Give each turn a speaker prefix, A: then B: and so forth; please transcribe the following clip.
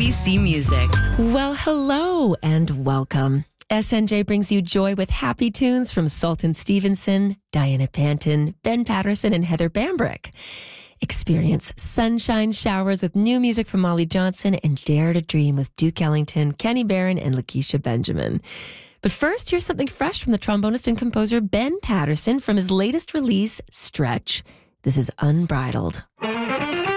A: CC Music.
B: Well, hello and welcome. SNJ brings you joy with happy tunes from Sultan Stevenson, Diana Panton, Ben Patterson, and Heather Bambrick. Experience sunshine showers with new music from Molly Johnson and Dare to Dream with Duke Ellington, Kenny Barron, and Lakeisha Benjamin. But first, here's something fresh from the trombonist and composer Ben Patterson from his latest release, Stretch. This is Unbridled.